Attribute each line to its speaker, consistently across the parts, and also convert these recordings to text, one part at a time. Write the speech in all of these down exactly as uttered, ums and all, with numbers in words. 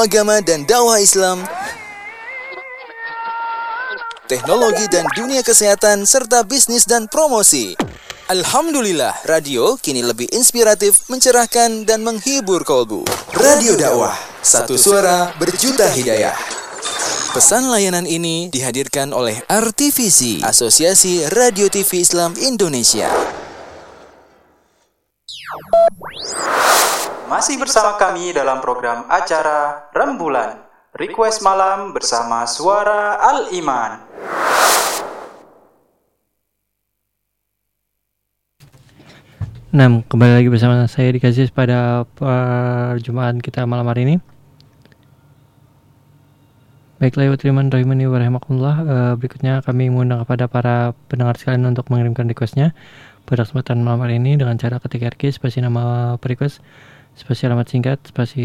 Speaker 1: agama dan dakwah Islam, teknologi dan dunia kesehatan, serta bisnis dan promosi. Alhamdulillah, radio kini lebih inspiratif, mencerahkan, dan menghibur kolbu. Radio Dakwah, satu suara berjuta hidayah. Pesan layanan ini dihadirkan oleh R T V C, Asosiasi Radio T V Islam Indonesia.
Speaker 2: Masih bersama kami dalam program acara Rembulan, Request Malam bersama Suara Al-Iman.
Speaker 3: Nah, kembali lagi bersama saya dikasih pada perjumpaan kita malam hari ini. Baiklah, Iman Rahimani wa rahimakumullah. Uh, berikutnya kami mengundang kepada para pendengar sekalian untuk mengirimkan requestnya pada kesempatan malam hari ini dengan cara ketik R Q spasi nama request, spasi alamat singkat, spasi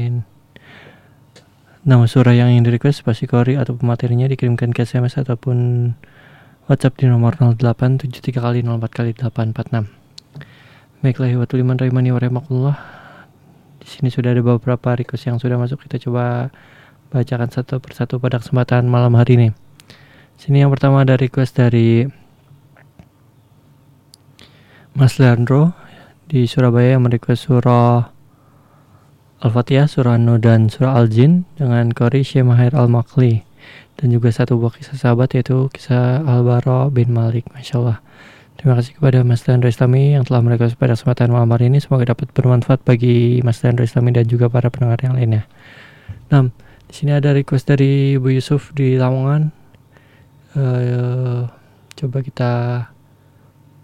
Speaker 3: nama surah yang ingin di-request, spasi kori atau materinya dikirimkan ke S M S ataupun WhatsApp di nomor nol delapan tujuh tiga kali nol empat kali delapan empat enam. Baiklah, Iman Rahimani wa rahimakumullah. Di sini sudah ada beberapa request yang sudah masuk, kita coba bacakan satu persatu pada kesempatan malam hari ini. Sini yang pertama ada request dari Mas Leandro di Surabaya yang merequest surah Al-Fatihah, surah An-Nur dan surah Al-Jin dengan qori Syekh Mahir Al-Makli, dan juga satu buah kisah sahabat yaitu kisah Al-Bara bin Malik. Masya Allah. Terima kasih kepada Mas Leandro Islami yang telah merequest pada kesempatan malam hari ini. Semoga dapat bermanfaat bagi Mas Leandro Islami dan juga para pendengar yang lainnya. Nah, di sini ada request dari Bu Yusuf di Lamongan. Uh, coba kita